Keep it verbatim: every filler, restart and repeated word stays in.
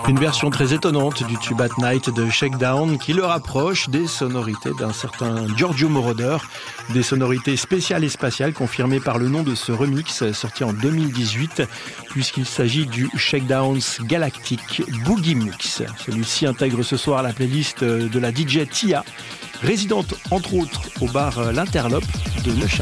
Une version très étonnante du Tube at Night de Shakedown qui le rapproche des sonorités d'un certain Giorgio Moroder, des sonorités spéciales et spatiales confirmées par le nom de ce remix sorti en deux mille dix-huit puisqu'il s'agit du Shakedown's Galactic Boogie Mix. Celui-ci intègre ce soir la playlist de la D J Tia, résidente entre autres au bar L'Interlope de Neuchâtel.